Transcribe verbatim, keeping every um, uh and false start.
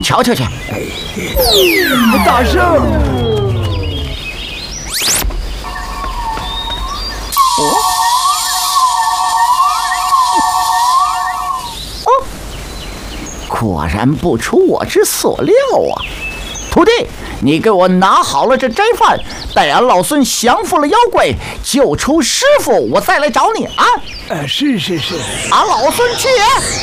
瞧瞧去！ 大圣， 哦，果然不出我之所料啊！徒弟，你给我拿好了这斋饭，待俺老孙降服了妖怪，救出师傅，我再来找你啊！ 呃，是是是， 俺老孙去也！